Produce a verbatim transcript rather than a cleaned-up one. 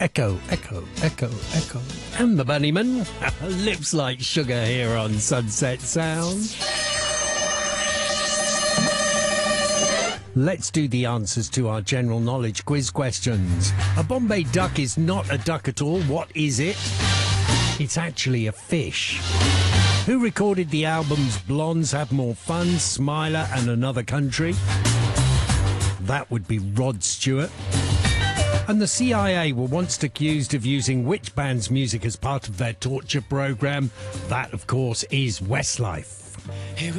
Echo, echo, echo, echo. And the Bunnyman. Lips like sugar here on Sunset Sound. Let's do the answers to our general knowledge quiz questions. A Bombay duck is not a duck at all. What is it? It's actually a fish. Who recorded the albums Blondes Have More Fun, Smiler and Another Country? That would be Rod Stewart. And the C I A were once accused of using which band's music as part of their torture program? That, of course, is Westlife.